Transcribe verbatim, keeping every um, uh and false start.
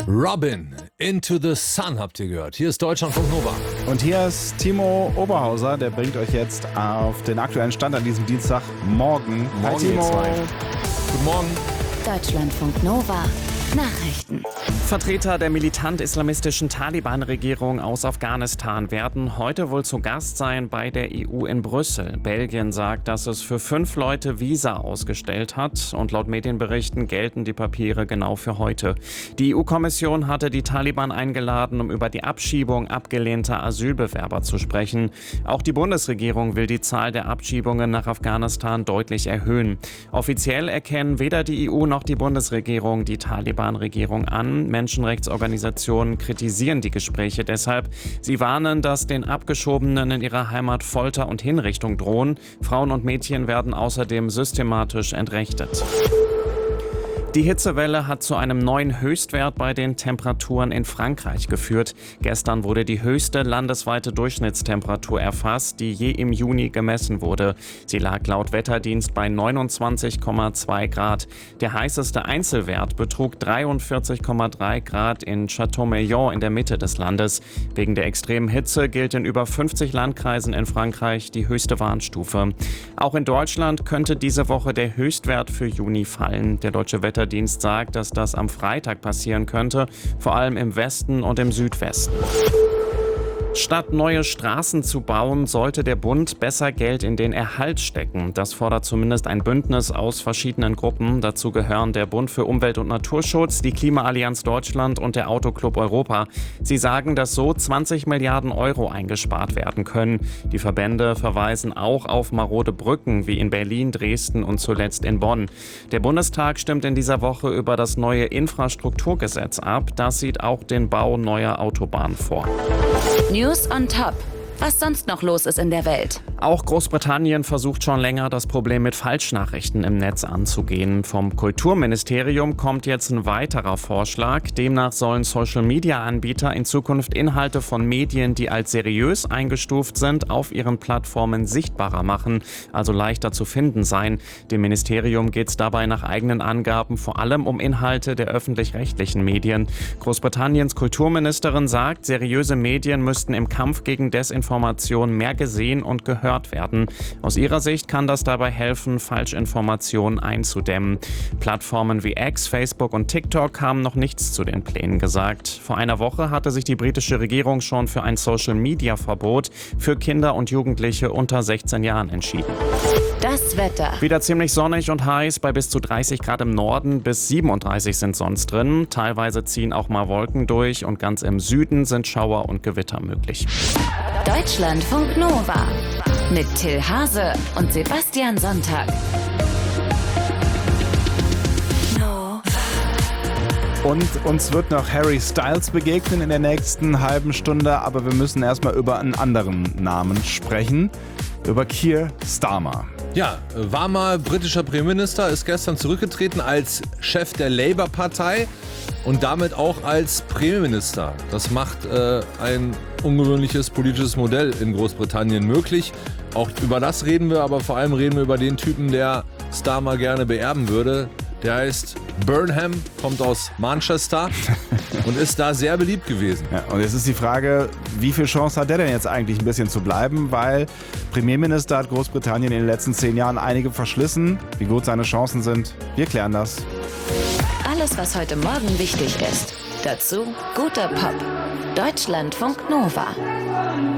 Robin, Into the Sun habt ihr gehört. Hier ist Deutschlandfunk Nova. Und hier ist Timo Oberhauser, der bringt euch jetzt auf den aktuellen Stand an diesem Dienstagmorgen. Morgen Hi Timo. geht's rein. Guten Morgen. Deutschlandfunk Nova. Nachrichten. Vertreter der militant-islamistischen Taliban-Regierung aus Afghanistan werden heute wohl zu Gast sein bei der E U in Brüssel. Belgien sagt, dass es für fünf Leute Visa ausgestellt hat und laut Medienberichten gelten die Papiere genau für heute. Die E U-Kommission hatte die Taliban eingeladen, um über die Abschiebung abgelehnter Asylbewerber zu sprechen. Auch die Bundesregierung will die Zahl der Abschiebungen nach Afghanistan deutlich erhöhen. Offiziell erkennen weder die E U noch die Bundesregierung die Taliban-Regierung an. Menschenrechtsorganisationen kritisieren die Gespräche deshalb. Sie warnen, dass den Abgeschobenen in ihrer Heimat Folter und Hinrichtung drohen. Frauen und Mädchen werden außerdem systematisch entrechtet. Die Hitzewelle hat zu einem neuen Höchstwert bei den Temperaturen in Frankreich geführt. Gestern wurde die höchste landesweite Durchschnittstemperatur erfasst, die je im Juni gemessen wurde. Sie lag laut Wetterdienst bei neunundzwanzig Komma zwei Grad. Der heißeste Einzelwert betrug dreiundvierzig Komma drei Grad in Châteaumeillon in der Mitte des Landes. Wegen der extremen Hitze gilt in über fünfzig Landkreisen in Frankreich die höchste Warnstufe. Auch in Deutschland könnte diese Woche der Höchstwert für Juni fallen. Der Deutsche Wetterdienst Dienst sagt, dass das am Freitag passieren könnte, vor allem im Westen und im Südwesten. Statt neue Straßen zu bauen, sollte der Bund besser Geld in den Erhalt stecken. Das fordert zumindest ein Bündnis aus verschiedenen Gruppen. Dazu gehören der Bund für Umwelt und Naturschutz, die Klimaallianz Deutschland und der Autoclub Europa. Sie sagen, dass so zwanzig Milliarden Euro eingespart werden können. Die Verbände verweisen auch auf marode Brücken wie in Berlin, Dresden und zuletzt in Bonn. Der Bundestag stimmt in dieser Woche über das neue Infrastrukturgesetz ab. Das sieht auch den Bau neuer Autobahnen vor. News on Top. Was sonst noch los ist in der Welt. Auch Großbritannien versucht schon länger, das Problem mit Falschnachrichten im Netz anzugehen. Vom Kulturministerium kommt jetzt ein weiterer Vorschlag. Demnach sollen Social-Media-Anbieter in Zukunft Inhalte von Medien, die als seriös eingestuft sind, auf ihren Plattformen sichtbarer machen, also leichter zu finden sein. Dem Ministerium geht es dabei nach eigenen Angaben vor allem um Inhalte der öffentlich-rechtlichen Medien. Großbritanniens Kulturministerin sagt, seriöse Medien müssten im Kampf gegen Desinformation Informationen mehr gesehen und gehört werden. Aus ihrer Sicht kann das dabei helfen, Falschinformationen einzudämmen. Plattformen wie X, Facebook und TikTok haben noch nichts zu den Plänen gesagt. Vor einer Woche hatte sich die britische Regierung schon für ein Social-Media-Verbot für Kinder und Jugendliche unter sechzehn Jahren entschieden. Das Wetter. Wieder ziemlich sonnig und heiß, bei bis zu dreißig Grad im Norden, bis siebenunddreißig sind sonst drin. Teilweise ziehen auch mal Wolken durch und ganz im Süden sind Schauer und Gewitter möglich. Deutschlandfunk Nova mit Till Hase und Sebastian Sonntag. Und uns wird noch Harry Styles begegnen in der nächsten halben Stunde, aber wir müssen erstmal über einen anderen Namen sprechen, über Keir Starmer. Ja, war mal britischer Premierminister, ist gestern zurückgetreten als Chef der Labour-Partei und damit auch als Premierminister. Das macht äh, ein ungewöhnliches politisches Modell in Großbritannien möglich. Auch über das reden wir, aber vor allem reden wir über den Typen, der Starmer gerne beerben würde. Der heißt Burnham, kommt aus Manchester und ist da sehr beliebt gewesen. Ja, und jetzt ist die Frage, wie viel Chance hat der denn jetzt eigentlich ein bisschen zu bleiben? Weil Premierminister hat Großbritannien in den letzten zehn Jahren einige verschlissen. Wie gut seine Chancen sind, wir klären das. Alles, was heute Morgen wichtig ist. Dazu guter Pop. Deutschlandfunk Nova.